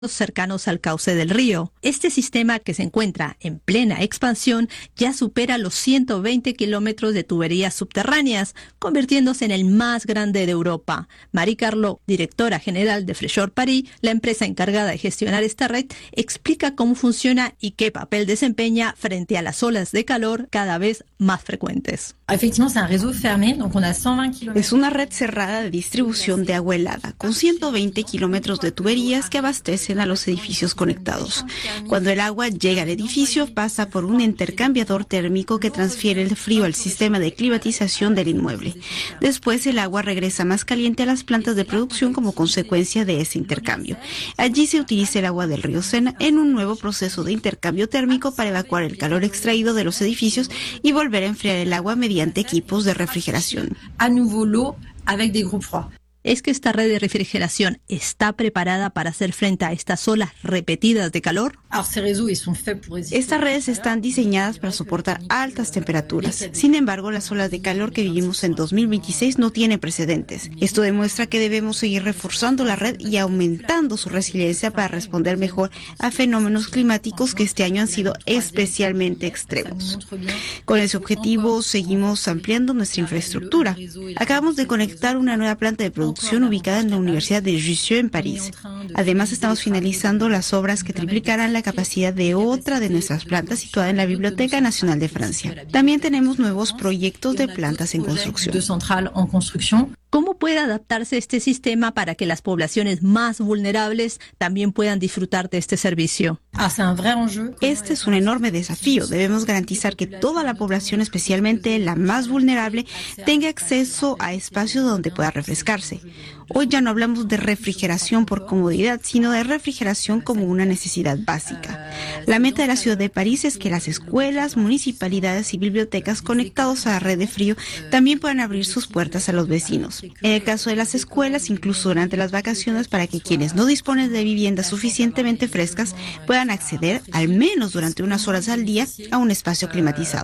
cercanos al cauce del río. Este sistema, que se encuentra en plena expansión, ya supera los 120 kilómetros de tuberías subterráneas, convirtiéndose en el más grande de Europa. Marie Carlot, directora general de Freshore Paris, la empresa encargada de gestionar esta red, explica cómo funciona y qué papel desempeña frente a las olas de calor cada vez más frecuentes. Es una red cerrada de distribución de agua helada, con 120 kilómetros de tuberías que abastecen a los edificios conectados. Cuando el agua llega al edificio, pasa por un intercambiador térmico que transfiere el frío al sistema de climatización del inmueble. Después, el agua regresa más caliente a las plantas de producción como consecuencia de ese intercambio. Allí se utiliza el agua del río Sena en un nuevo proceso de intercambio térmico para evacuar el calor extraído de los edificios y volver a enfriar el agua mediante equipos de refrigeración. Es que esta red de refrigeración está preparada para hacer frente a estas olas repetidas de calor. Estas redes están diseñadas para soportar altas temperaturas. Sin embargo, las olas de calor que vivimos en 2026 no tienen precedentes. Esto demuestra que debemos seguir reforzando la red y aumentando su resiliencia para responder mejor a fenómenos climáticos que este año han sido especialmente extremos. Con ese objetivo, seguimos ampliando nuestra infraestructura. Acabamos de conectar una nueva planta de producción ubicada en la Universidad de Jussieu en París. Además, estamos finalizando las obras que triplicarán la capacidad de otra de nuestras plantas situada en la Biblioteca Nacional de Francia. También tenemos nuevos proyectos de plantas en construcción. ¿Cómo puede adaptarse este sistema para que las poblaciones más vulnerables también puedan disfrutar de este servicio? Este es un enorme desafío. Debemos garantizar que toda la población, especialmente la más vulnerable, tenga acceso a espacios donde pueda refrescarse. Hoy ya no hablamos de refrigeración por comodidad, sino de refrigeración como una necesidad básica. La meta de la ciudad de París es que las escuelas, municipalidades y bibliotecas conectados a la red de frío también puedan abrir sus puertas a los vecinos. En el caso de las escuelas, incluso durante las vacaciones, para que quienes no disponen de viviendas suficientemente frescas puedan acceder, al menos durante unas horas al día, a un espacio climatizado.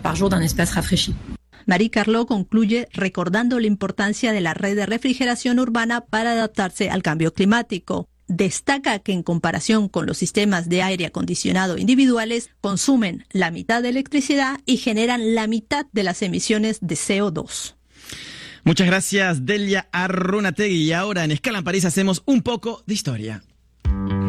Marie Carlot concluye recordando la importancia de la red de refrigeración urbana para adaptarse al cambio climático. Destaca que en comparación con los sistemas de aire acondicionado individuales, consumen la mitad de electricidad y generan la mitad de las emisiones de CO2. Muchas gracias, Delia Arrunategui. Y ahora en Escala en París hacemos un poco de historia.